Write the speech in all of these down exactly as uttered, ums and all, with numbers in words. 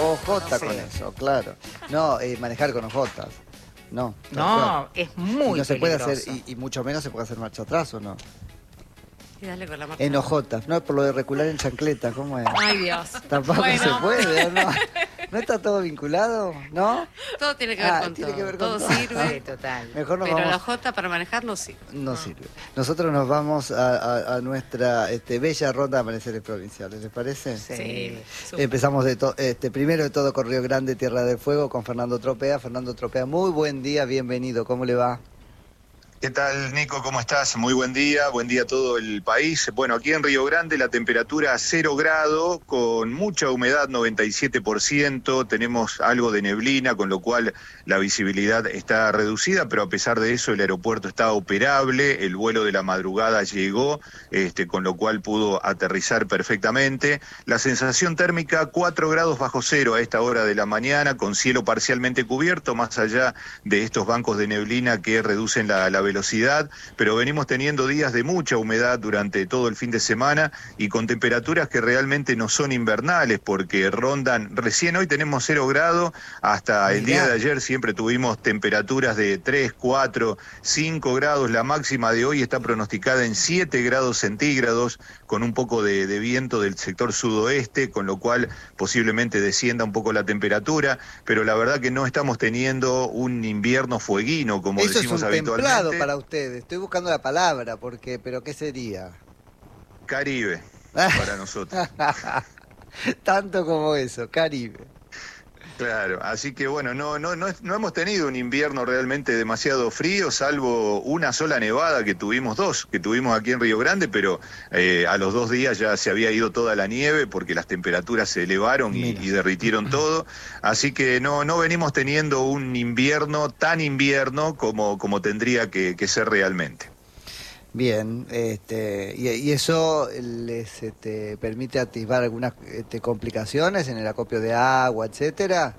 ojota No sé. con eso, claro. No, eh, manejar con ojotas. No. tal No, cual. es muy Y no se puede hacer, peligroso. y, y mucho menos se puede hacer marcha atrás, ¿o no? Y dale con la marcha. En ojotas, no por lo de recular en chancleta, ¿cómo es? Ay, Dios. Tampoco Bueno. se puede, ¿o no? ¿No está todo vinculado? ¿No? Todo tiene que ver Ah, con tiene todo. que ver con todo todo. sirve. Sí, total. Mejor nos Pero vamos... la J para manejar no sirve. No sirve. Nosotros nos vamos a, a- a nuestra este, bella ronda de amaneceres provinciales, ¿les parece? Sí. súper. Empezamos de to- este, primero de todo con Río Grande, Tierra del Fuego, con Fernando Tropea. Fernando Tropea, muy buen día, bienvenido. ¿Cómo le va? ¿Qué tal, Nico? ¿Cómo estás? Muy buen día, buen día a todo el país. Bueno, aquí en Río Grande la temperatura a cero grado, con mucha humedad, noventa y siete por ciento, tenemos algo de neblina, con lo cual la visibilidad está reducida, pero a pesar de eso el aeropuerto está operable, el vuelo de la madrugada llegó, este, con lo cual pudo aterrizar perfectamente. La sensación térmica cuatro grados bajo cero a esta hora de la mañana, con cielo parcialmente cubierto, más allá de estos bancos de neblina que reducen la, la velocidad, pero venimos teniendo días de mucha humedad durante todo el fin de semana y con temperaturas que realmente no son invernales, porque rondan, recién hoy tenemos cero grado, hasta el día de ayer siempre tuvimos temperaturas de tres, cuatro, cinco grados, la máxima de hoy está pronosticada en siete grados centígrados, con un poco de, de viento del sector sudoeste, con lo cual posiblemente descienda un poco la temperatura, pero la verdad que no estamos teniendo un invierno fueguino, como Eso es decimos un habitualmente. templado para ustedes. Estoy buscando la palabra, porque, pero ¿qué sería? Caribe, para nosotros. Tanto como eso, Caribe. Claro, así que bueno, no, no, no, no hemos tenido un invierno realmente demasiado frío, salvo una sola nevada que tuvimos dos, que tuvimos aquí en Río Grande, pero eh, a los dos días ya se había ido toda la nieve porque las temperaturas se elevaron y, y derritieron todo, así que no, no venimos teniendo un invierno tan invierno como, como tendría que, que ser realmente. Bien, este, y, y eso les este, permite activar algunas este, complicaciones en el acopio de agua, etcétera.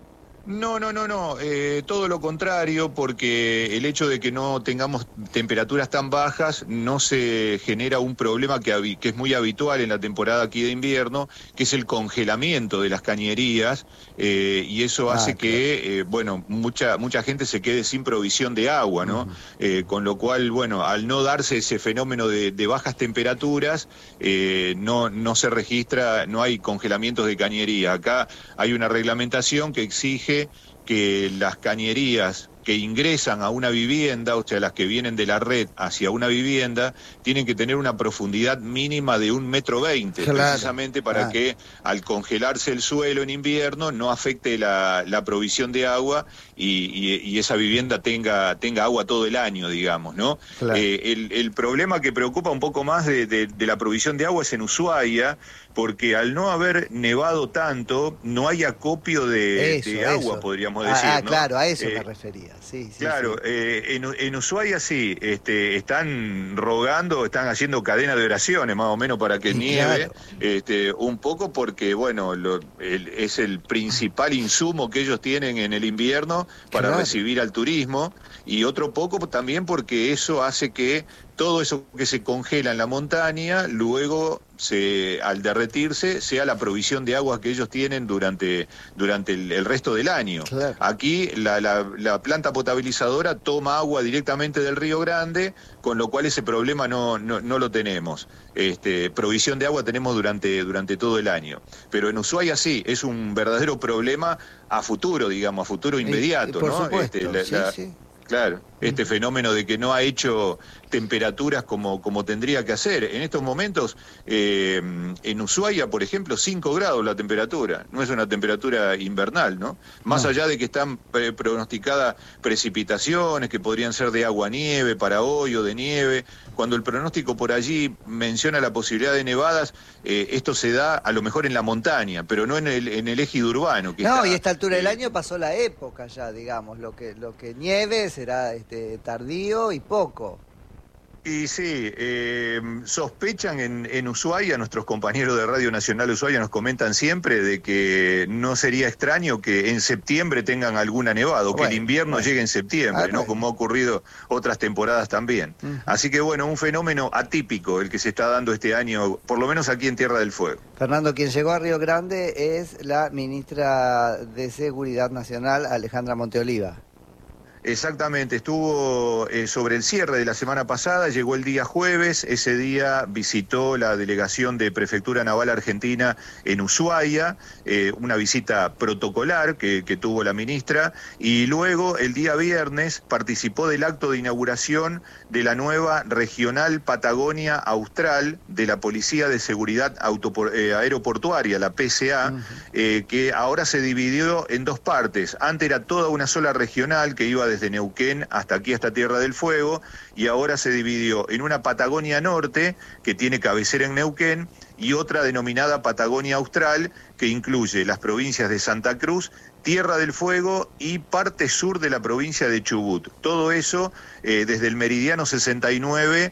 No, no, no, no, eh, todo lo contrario, porque el hecho de que no tengamos temperaturas tan bajas no se genera un problema que, habi- que es muy habitual en la temporada aquí de invierno, que es el congelamiento de las cañerías, eh, y eso Ah, hace claro. que, eh, bueno, mucha, mucha gente se quede sin provisión de agua, ¿no? Ujú. Eh, con lo cual, bueno, al no darse ese fenómeno de, de bajas temperaturas, eh, no, no se registra, no hay congelamientos de cañería. Acá hay una reglamentación que exige que las cañerías que ingresan a una vivienda, o sea, las que vienen de la red hacia una vivienda, tienen que tener una profundidad mínima de un metro veinte, Claro, precisamente para claro. que al congelarse el suelo en invierno no afecte la, la provisión de agua y, y- y esa vivienda tenga, tenga agua todo el año, digamos, ¿no? Claro. Eh, el, el problema que preocupa un poco más de, de- de la provisión de agua es en Ushuaia, porque al no haber nevado tanto, no hay acopio de, Eso, de agua, eso. podríamos Ah, decir, ah, ¿no? claro, a eso Eh, me refería. Sí, sí, Claro, sí. eh, en, en Ushuaia sí, este, están rogando, están haciendo cadena de oraciones más o menos para que Y nieve, claro. este, un poco porque, bueno, lo- el- es el principal insumo que ellos tienen en el invierno para Claro. recibir al turismo, y otro poco también porque eso hace que todo eso que se congela en la montaña, luego se, al derretirse, sea la provisión de agua que ellos tienen durante, durante el, el resto del año. Claro. Aquí la, la- la planta potabilizadora toma agua directamente del Río Grande, con lo cual ese problema no, no, no lo tenemos. Este, provisión de agua tenemos durante, durante todo el año. Pero en Ushuaia sí, es un verdadero problema a futuro, digamos, a futuro Y- y inmediato, por ¿no? supuesto, Este, la- sí, la- sí. Claro, este fenómeno de que no ha hecho temperaturas como, como tendría que hacer. En estos momentos, eh, en Ushuaia, por ejemplo, cinco grados la temperatura. No es una temperatura invernal, ¿no? Más No. allá de que están eh, pronosticadas precipitaciones que podrían ser de agua-nieve para hoy o de nieve. Cuando el pronóstico por allí menciona la posibilidad de nevadas, eh, esto se da a lo mejor en la montaña, pero no en el, en el ejido urbano. Que No, está, y a esta altura del eh, año pasó la época ya, digamos. Lo que, lo que nieve será este, tardío y poco. Y sí, eh, sospechan en, en Ushuaia, nuestros compañeros de Radio Nacional Ushuaia nos comentan siempre de que no sería extraño que en septiembre tengan alguna nevada, o que Bueno, el invierno bueno. llegue en septiembre, Ah, ¿no? bueno. Como ha ocurrido otras temporadas también. Uh-huh. Así que bueno, un fenómeno atípico el que se está dando este año, por lo menos aquí en Tierra del Fuego. Fernando, quien llegó a Río Grande es la ministra de Seguridad Nacional, Alejandra Monteoliva. Exactamente, estuvo eh, sobre el cierre de la semana pasada, llegó el día jueves, ese día visitó la delegación de Prefectura Naval Argentina en Ushuaia, eh, una visita protocolar que, que tuvo la ministra, y luego el día viernes participó del acto de inauguración de la nueva Regional Patagonia Austral de la Policía de Seguridad Autopor- eh, Aeroportuaria, la P S A, uh-huh. eh, que ahora se dividió en dos partes. Antes era toda una sola regional que iba de desde Neuquén hasta aquí, hasta Tierra del Fuego, y ahora se dividió en una Patagonia Norte, que tiene cabecera en Neuquén, y otra denominada Patagonia Austral, que incluye las provincias de Santa Cruz, Tierra del Fuego y parte sur de la provincia de Chubut. Todo eso eh, desde el meridiano sesenta y nueve,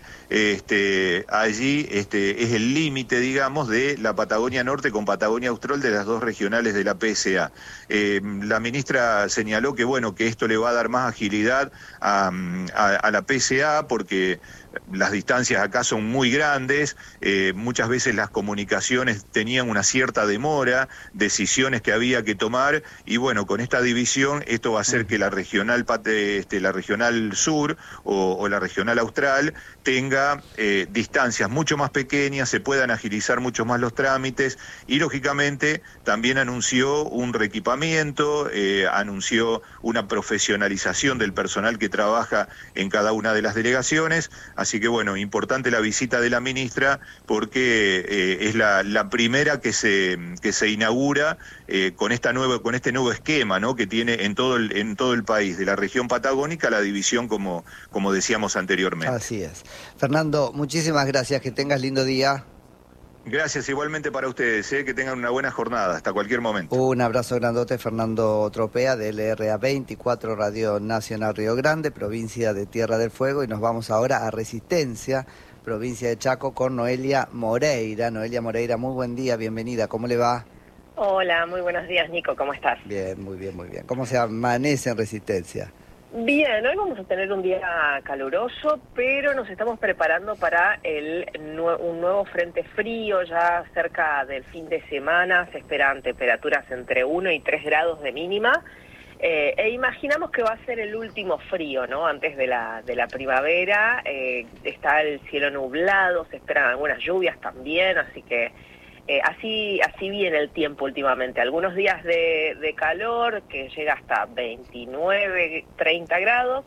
este, allí este, es el límite, digamos, de la Patagonia Norte con Patagonia Austral de las dos regionales de la P S A. Eh, la ministra señaló que, bueno, que esto le va a dar más agilidad a, a, a la P S A porque las distancias acá son muy grandes, eh, muchas veces las comunicaciones tenían una cierta demora, decisiones que había que tomar, y bueno, con esta división esto va a hacer que la regional, este, la regional sur o, o la regional austral tenga eh, distancias mucho más pequeñas, se puedan agilizar mucho más los trámites, y lógicamente también anunció un reequipamiento, eh, anunció una profesionalización del personal que trabaja en cada una de las delegaciones. Así que bueno, importante la visita de la ministra porque eh, es la, la primera que se, que se inaugura eh, con, esta nueva, con este nuevo esquema, ¿no?, que tiene en todo, el, en todo el país, de la región patagónica, la división como, como decíamos anteriormente. Así es. Fernando, muchísimas gracias, que tengas lindo día. Gracias igualmente para ustedes, ¿eh? Que tengan una buena jornada, hasta cualquier momento. Un abrazo grandote, Fernando Tropea, de L R A veinticuatro, Radio Nacional Río Grande, provincia de Tierra del Fuego, y nos vamos ahora a Resistencia, provincia de Chaco, con Noelia Moreira. Noelia Moreira, muy buen día, bienvenida, ¿cómo le va? Hola, muy buenos días, Nico, ¿cómo estás? Bien, muy bien, muy bien. ¿Cómo se amanece en Resistencia? Bien, hoy vamos a tener un día caluroso, pero nos estamos preparando para el un nuevo frente frío. Ya cerca del fin de semana se esperan temperaturas entre uno y tres grados de mínima, eh, e imaginamos que va a ser el último frío, ¿no?, antes de la, de la primavera. Eh, está el cielo nublado, se esperan algunas lluvias también, así que Eh, así así viene el tiempo últimamente. Algunos días de, de calor que llega hasta veintinueve, treinta grados,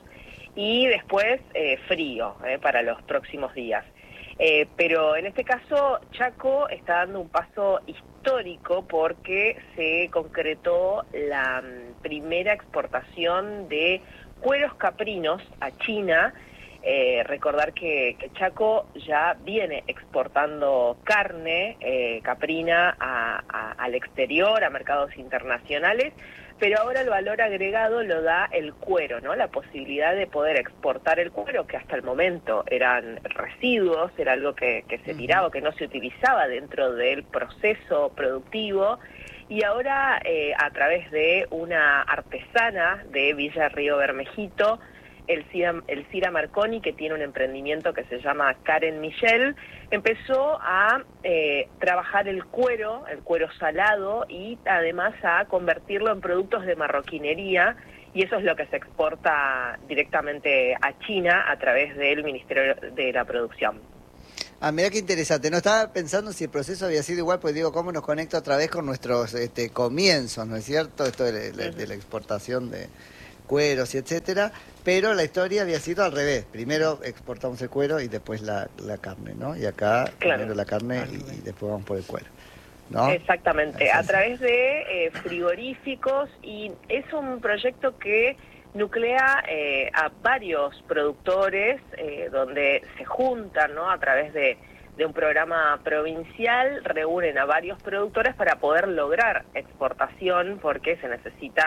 y después eh, frío eh, para los próximos días. Eh, pero en este caso Chaco está dando un paso histórico porque se concretó la um, primera exportación de cueros caprinos a China. Eh, recordar que, que Chaco ya viene exportando carne eh, caprina a, a, al exterior, a mercados internacionales, pero ahora el valor agregado lo da el cuero, ¿no? La posibilidad de poder exportar el cuero, que hasta el momento eran residuos, era algo que, que se tiraba, que no se utilizaba dentro del proceso productivo, y ahora eh, a través de una artesana de Villa Río Bermejito, El Cira, el Cira Marconi, que tiene un emprendimiento que se llama Karen Michel, empezó a eh, trabajar el cuero, el cuero salado, y además a convertirlo en productos de marroquinería, y eso es lo que se exporta directamente a China a través del Ministerio de la Producción. Ah, mira qué interesante. No estaba pensando si el proceso había sido igual, pues digo, ¿cómo nos conecta otra vez con nuestros este, comienzos, ¿no es cierto? Esto de, de, de la exportación de cueros y etcétera, pero la historia había sido al revés. Primero exportamos el cuero y después la, la carne, ¿no? Y acá claro, primero la carne y, y después vamos por el cuero, ¿no? Exactamente, a través de eh, frigoríficos, y es un proyecto que nuclea eh, a varios productores eh, donde se juntan, ¿no?, a través de, de un programa provincial, reúnen a varios productores para poder lograr exportación, porque se necesita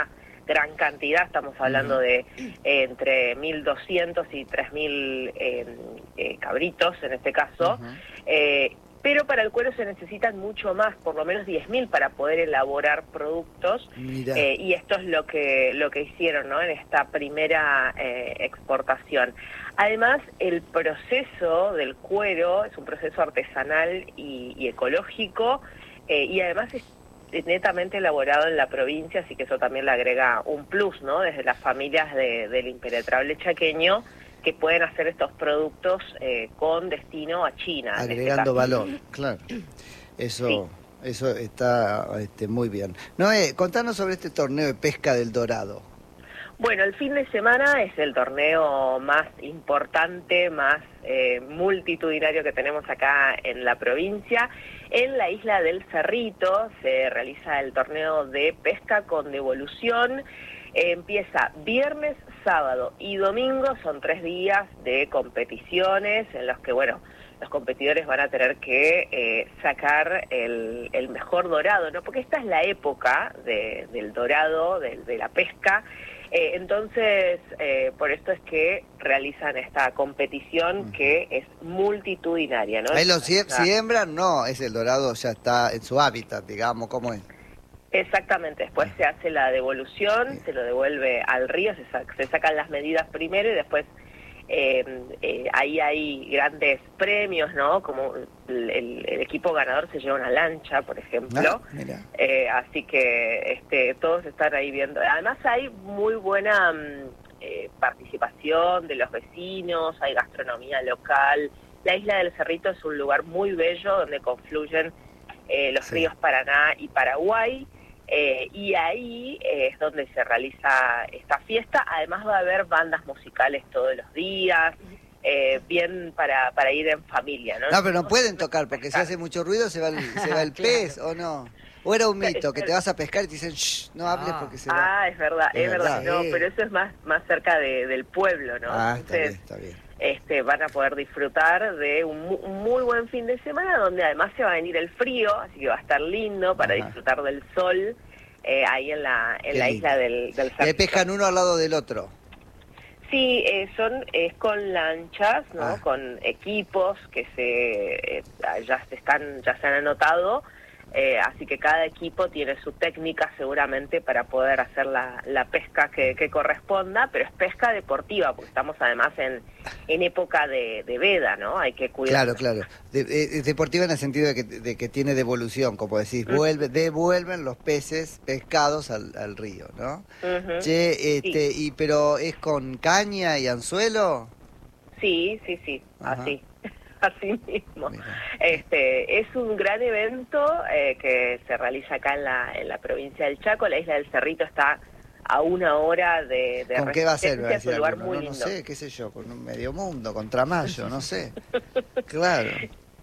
gran cantidad, estamos hablando uh-huh. de eh, entre mil doscientos y tres mil eh, eh, cabritos en este caso, uh-huh. eh, pero para el cuero se necesitan mucho más, por lo menos diez mil para poder elaborar productos, eh, y esto es lo que lo que hicieron, ¿no?, en esta primera eh, exportación. Además, el proceso del cuero es un proceso artesanal y, y ecológico, eh, y además es netamente elaborado en la provincia, así que eso también le agrega un plus, ¿no?, desde las familias de, del impenetrable chaqueño, que pueden hacer estos productos eh, con destino a China. Agregando este valor, claro. Eso, sí. eso está este, muy bien. Noé, contanos sobre este torneo de pesca del Dorado. Bueno, el fin de semana es el torneo más importante, más eh, multitudinario que tenemos acá en la provincia. En la isla del Cerrito se realiza el torneo de pesca con devolución. Eh, empieza viernes, sábado y domingo, son tres días de competiciones en los que, bueno, los competidores van a tener que eh, sacar el, el mejor dorado, ¿no? Porque esta es la época de, del dorado, de, de la pesca. Eh, entonces, eh, por esto es que realizan esta competición uh-huh. que es multitudinaria, ¿no? Ahí lo sie- siembran, no, es el dorado, ya está en su hábitat, digamos, ¿cómo es? Exactamente, después se hace la devolución, sí. se lo devuelve al río, se, sac- se sacan las medidas primero y después eh, eh, ahí hay grandes premios, ¿no? Como el, el, el equipo ganador se lleva una lancha, por ejemplo. Ah, mira. Eh, así que este, todos están ahí viendo. Además hay muy buena eh, participación de los vecinos, hay gastronomía local. La isla del Cerrito es un lugar muy bello donde confluyen eh, los sí. ríos Paraná y Paraguay. Eh, y ahí eh, es donde se realiza esta fiesta. Además va a haber bandas musicales todos los días, eh, bien para, para ir en familia, ¿no? No, pero no pueden tocar, porque si hace mucho ruido se va el, se va el claro. pez, ¿o no? ¿O era un mito, que te vas a pescar y te dicen, shh, no hables porque se va? Ah, es verdad, es, es verdad, verdad. No, sí. pero eso es más, más cerca de, del pueblo, ¿no? Ah, Entonces, está bien, está bien. Este, van a poder disfrutar de un, un muy buen fin de semana, donde además se va a venir el frío, así que va a estar lindo para Ajá. disfrutar del sol eh, ahí en la en la isla del, del Cerrito. ¿Y pescan uno al lado del otro? Sí, eh, son es con lanchas, ¿no? Ah. Con equipos que se eh, ya se están ya se han anotado. Eh, así que cada equipo tiene su técnica seguramente para poder hacer la, la pesca que, que corresponda, pero es pesca deportiva, porque estamos además en, en época de, de veda, ¿no? Hay que cuidar. Claro, claro. De, de, deportiva en el sentido de que, de que tiene devolución, como decís, vuelve, devuelven los peces pescados al, al río, ¿no? Uh-huh. Che, este, sí. y pero ¿es con caña y anzuelo? Sí, sí, sí, Ajá. así. Así mismo. Mira. Este es un gran evento eh, que se realiza acá en la en la provincia del Chaco. La isla del Cerrito está a una hora de, de ¿Con qué va a ser? Es un lugar muy no, lindo. No sé, qué sé yo, con un medio mundo, con Tramayo, no sé. Claro.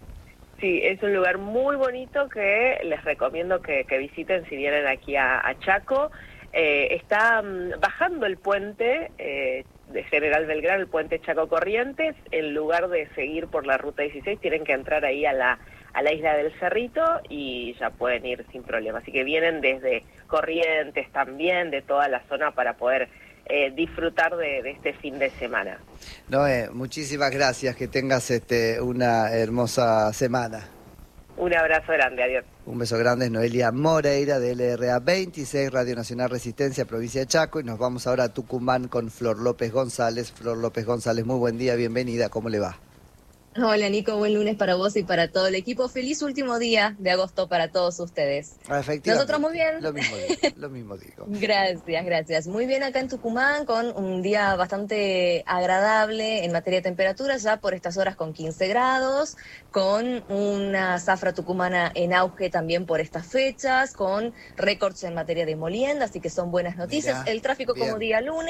Sí, es un lugar muy bonito que les recomiendo que, que visiten si vienen aquí a, a Chaco. Eh, está um, bajando el puente eh, de General Belgrano, el puente Chaco Corrientes. En lugar de seguir por la ruta dieciséis, tienen que entrar ahí a la a la isla del Cerrito y ya pueden ir sin problema. Así que vienen desde Corrientes también, de toda la zona, para poder eh, disfrutar de, de este fin de semana. Noé, muchísimas gracias, que tengas este una hermosa semana. Un abrazo grande, adiós. Un beso grande, es Noelia Moreira de L R A veintiséis, Radio Nacional Resistencia, provincia de Chaco, y nos vamos ahora a Tucumán con Flor López González. Flor López González, muy buen día, bienvenida, ¿cómo le va? Hola Nico, buen lunes para vos y para todo el equipo. Feliz último día de agosto para todos ustedes. Ah, efectivamente. Nosotros muy bien. Lo mismo digo, lo mismo digo. Gracias, gracias. Muy bien acá en Tucumán, con un día bastante agradable en materia de temperatura, ya por estas horas con quince grados, con una zafra tucumana en auge también por estas fechas, con récords en materia de molienda, así que son buenas noticias. Mirá, el tráfico bien. como día lunes.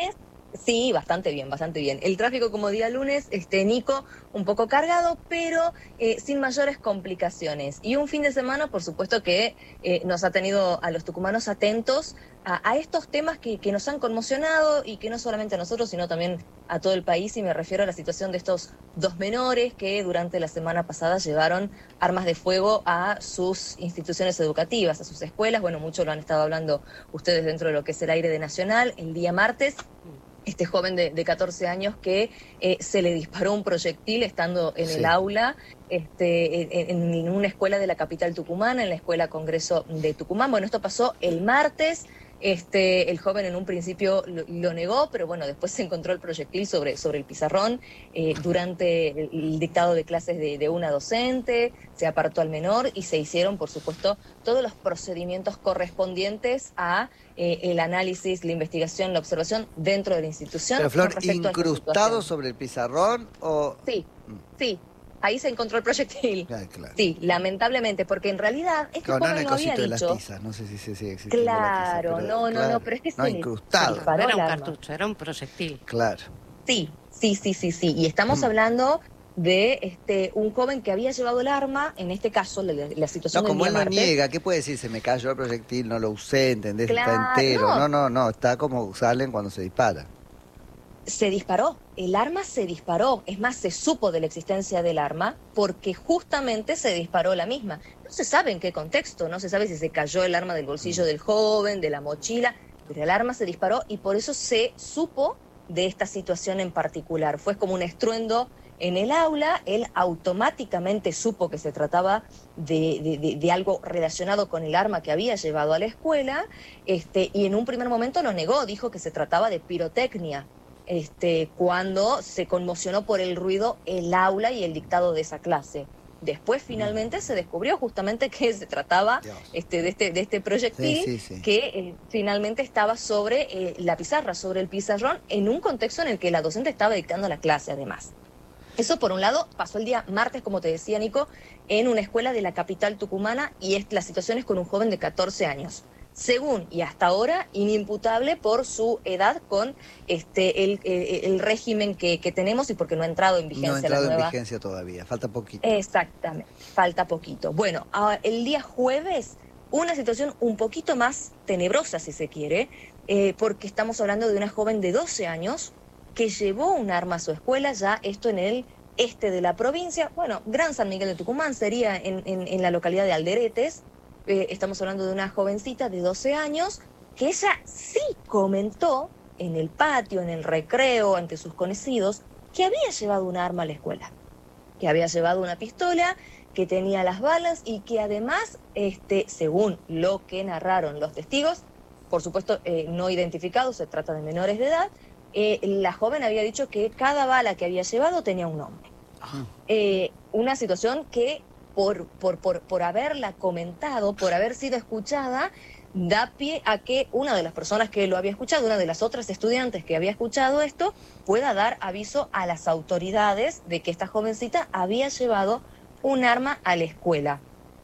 Sí, bastante bien, bastante bien. El tráfico como día lunes, este Nico, un poco cargado, pero eh, sin mayores complicaciones. Y un fin de semana, por supuesto, que eh, nos ha tenido a los tucumanos atentos a, a estos temas que, que nos han conmocionado y que no solamente a nosotros, sino también a todo el país. Y me refiero a la situación de estos dos menores que durante la semana pasada llevaron armas de fuego a sus instituciones educativas, a sus escuelas. Bueno, mucho lo han estado hablando ustedes dentro de lo que es el aire de Nacional. El día martes, este joven de, de catorce años que eh, se le disparó un proyectil estando en sí. el aula este, en, en una escuela de la capital tucumana, en la Escuela Congreso de Tucumán. Bueno, esto pasó el martes. Este, el joven en un principio lo, lo negó, pero bueno, después se encontró el proyectil sobre, sobre el pizarrón eh, durante el, el dictado de clases de, de una docente, se apartó al menor y se hicieron, por supuesto, todos los procedimientos correspondientes a eh, el análisis, la investigación, la observación dentro de la institución. Pero Flor, ¿incrustado sobre el pizarrón o...? Sí, sí. Ahí se encontró el proyectil. Ah, claro. Sí, lamentablemente, porque en realidad este claro, joven no, no lo había dicho. De dicho. las tizas. No sé si se sigue existiendo claro, la tiza, pero, no, no, claro, no, pero este no se incrustado. Se no era un arma. cartucho, era un proyectil. Claro. Sí, sí, sí, sí, sí. Y estamos mm. hablando de este un joven que había llevado el arma, en este caso, la, la situación no, del como día él no martes. niega, ¿qué puede decir? Se me cayó el proyectil, no lo usé, ¿entendés? Claro, está entero. No. no, no, no, está como salen cuando se dispara. Se disparó, el arma se disparó, es más, se supo de la existencia del arma porque justamente se disparó la misma. No se sabe en qué contexto, no se sabe si se cayó el arma del bolsillo del joven, de la mochila, pero el arma se disparó y por eso se supo de esta situación en particular. Fue como un estruendo en el aula, él automáticamente supo que se trataba de, de, de, de algo relacionado con el arma que había llevado a la escuela, este, y en un primer momento lo negó, dijo que se trataba de pirotecnia. Este, cuando se conmocionó por el ruido el aula y el dictado de esa clase. Después finalmente se descubrió justamente que se trataba este, de, este, de este proyectil sí, sí, sí. que eh, finalmente estaba sobre eh, la pizarra, sobre el pizarrón, en un contexto en el que la docente estaba dictando la clase además. Eso por un lado pasó el día martes, como te decía Nico, en una escuela de la capital tucumana y es, la situación es con un joven de catorce años. Según y hasta ahora, inimputable por su edad con este el, el, el régimen que, que tenemos y porque no ha entrado en vigencia. No ha entrado la nueva... en vigencia todavía, falta poquito. Exactamente, falta poquito. Bueno, el día jueves, una situación un poquito más tenebrosa, si se quiere, eh, porque estamos hablando de una joven de doce años que llevó un arma a su escuela, ya esto en el este de la provincia, bueno, Gran San Miguel de Tucumán, sería en, en, en la localidad de Alderetes. Eh, estamos hablando de una jovencita de doce años que ella sí comentó en el patio, en el recreo, ante sus conocidos, que había llevado un arma a la escuela, que había llevado una pistola, que tenía las balas y que además, este, según lo que narraron los testigos, por supuesto eh, no identificados, se trata de menores de edad, eh, la joven había dicho que cada bala que había llevado tenía un nombre. Eh, una situación que Por, por, por, por haberla comentado, por haber sido escuchada, da pie a que una de las personas que lo había escuchado, una de las otras estudiantes que había escuchado esto, pueda dar aviso a las autoridades de que esta jovencita había llevado un arma a la escuela.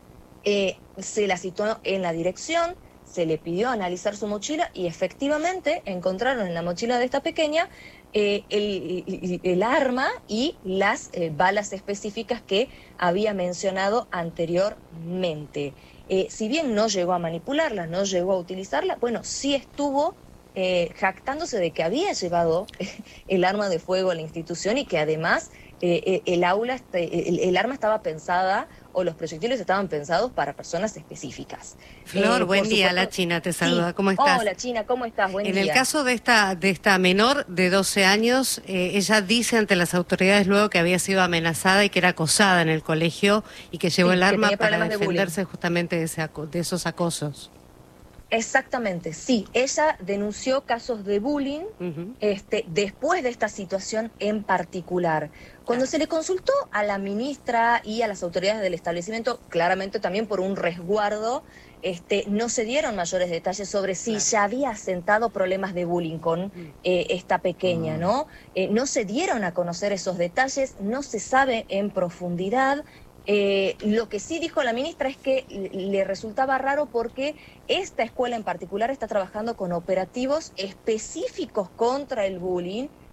Eh, se la citó en la dirección, se le pidió analizar su mochila y efectivamente encontraron en la mochila de esta pequeña Eh, el, el, el arma y las eh, balas específicas que había mencionado anteriormente. Eh, si bien no llegó a manipularla, no llegó a utilizarla, bueno, sí estuvo eh, jactándose de que había llevado el arma de fuego a la institución y que además eh, el aula, el, el arma estaba pensada o los proyectiles estaban pensados para personas específicas. Flor, eh, buen día, supuesto... la China te saluda, sí. ¿cómo estás? Hola China, ¿cómo estás? Buen en día. En el caso de esta, de esta menor de doce años, eh, ella dice ante las autoridades luego que había sido amenazada y que era acosada en el colegio y que llevó sí, el arma para de defenderse bullying. justamente de, ese, de esos acosos. Exactamente, sí. Ella denunció casos de bullying uh-huh. este, después de esta situación en particular. Cuando claro. se le consultó a la ministra y a las autoridades del establecimiento, claramente también por un resguardo, este, no se dieron mayores detalles sobre si claro. ya había asentado problemas de bullying con eh, esta pequeña, uh-huh. ¿no? Eh, no se dieron a conocer esos detalles, no se sabe en profundidad. Eh, lo que sí dijo la ministra es que le resultaba raro porque esta escuela en particular está trabajando con operativos específicos contra el bullying